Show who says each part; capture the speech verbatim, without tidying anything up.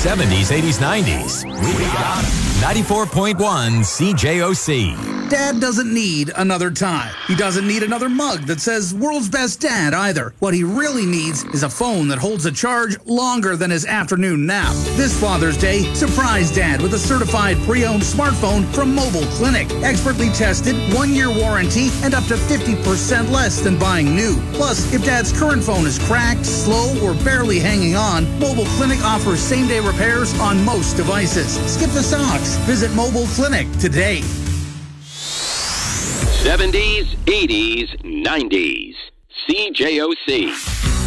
Speaker 1: seventies, eighties, nineties. We got 'em. ninety-four point one C J O C.
Speaker 2: Dad doesn't need another tie. He doesn't need another mug that says world's best dad either. What he really needs is a phone that holds a charge longer than his afternoon nap. This Father's Day, surprise Dad with a certified pre-owned smartphone from Mobile Clinic. Expertly tested, one-year warranty, and up to fifty percent less than buying new. Plus, if Dad's current phone is cracked, slow, or barely hanging on, Mobile Clinic offers same-day repairs on most devices. Skip the socks. Visit Mobile Clinic today.
Speaker 3: seventies, eighties, nineties. C J O C.